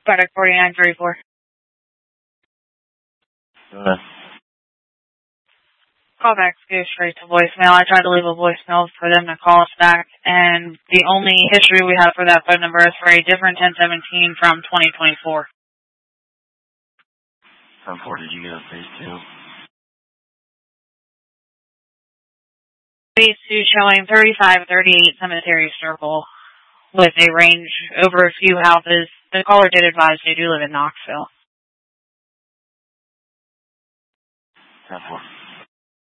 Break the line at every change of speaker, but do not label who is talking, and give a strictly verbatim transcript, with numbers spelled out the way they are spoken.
Product forty-nine thirty-four.
Uh,
Callbacks go straight to voicemail. I tried to leave a voicemail for them to call us back, and the only history we have for that phone number is for a different ten seventeen from twenty twenty-four.
How far did you get up phase two?
Phase two showing thirty-five thirty-eight Cemetery Circle with a range over a few houses. The caller did advise they do live in Knoxville.
How far?